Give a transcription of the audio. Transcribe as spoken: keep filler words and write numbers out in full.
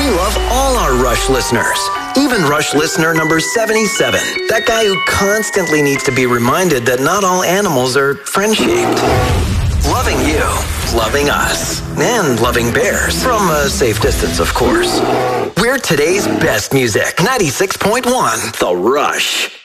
We love all our Rush listeners, even Rush listener number seventy-seven, that guy who constantly needs to be reminded that not all animals are friend-shaped. Loving you, loving us, and loving bears, from a safe distance, of course. We're today's best music, ninety-six point one, The Rush.